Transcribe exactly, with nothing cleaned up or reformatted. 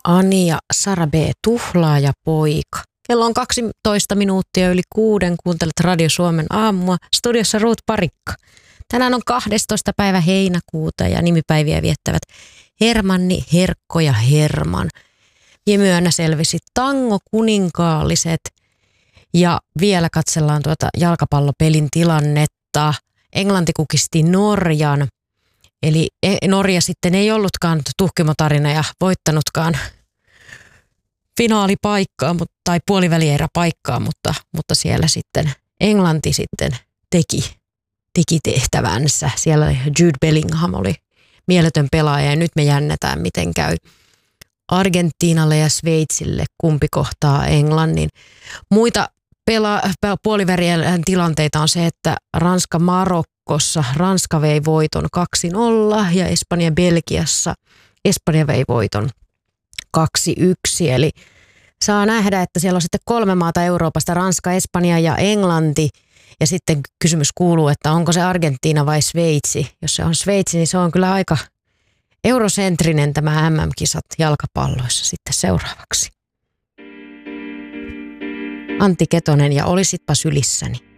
Ani ja Sara B. Tuhlaaja poika. Kello on kaksitoista minuuttia yli kuuden. Kuuntelet Radio Suomen aamua. Studiossa Ruut Parikka. Tänään on kahdestoista päivä heinäkuuta ja nimipäiviä viettävät Hermanni, Herkko ja Herman. Viime selvisi tango kuninkaalliset ja vielä katsellaan tuota jalkapallopelin tilannetta. Englanti kukisti Norjan. Eli Norja sitten ei ollutkaan tuhkimotarina ja voittanutkaan finaalipaikkaa tai puolivälieräpaikkaa, mutta, mutta siellä sitten Englanti sitten teki, teki tehtävänsä. Siellä Jude Bellingham oli mieletön pelaaja ja nyt me jännätään, miten käy Argentiinalle ja Sveitsille, kumpi kohtaa Englannin. Muita pela- puolivälierän tilanteita on se, että Ranska-Marokkossa Ranska vei voiton kaksi nolla ja Espanja-Belgiassa Espanja vei voiton kaksi yksi. Eli saa nähdä, että siellä on sitten kolme maata Euroopasta, Ranska, Espanja ja Englanti. Ja sitten kysymys kuuluu, että onko se Argentiina vai Sveitsi. Jos se on Sveitsi, niin se on kyllä aika eurosentrinen tämä M M-kisat jalkapalloissa sitten seuraavaksi. Antti Ketonen ja Olisitpa sylissäni.